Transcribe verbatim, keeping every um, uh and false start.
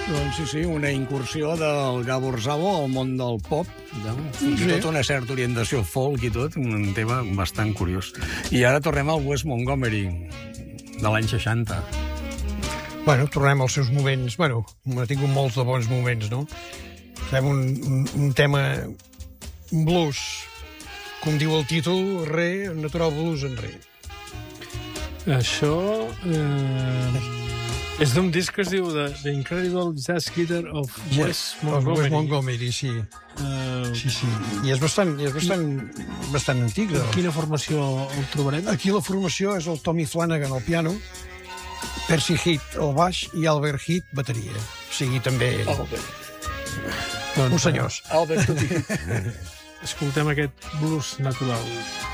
Doncs sí, sí, una incursió del Gabor Szabo al món del pop, fins i tot una certa orientació folk i tot, un tema bastant curiós. I ara tornem al Wes Montgomery, de l'any seixanta. Bueno, tornem als seus moments. Bueno, ha tingut molts de bons moments, no? Fem un, un, un tema, un blues, com diu el títol, re, natural blues en re. Això eh, és d'un disc que es diu The, The Incredible Jazz Guitar of Wes Montgomery. Wes Montgomery, sí. Uh, sí, sí. I és bastant, i és bastant, bastant antic. No? Quina formació el trobarem? Aquí la formació és el Tommy Flanagan al piano, Percy Heath al baix i Albert Heath bateria. O sigui, també... Albert. Doncs, uns senyors. Albert Heath. Escoltem aquest blues natural.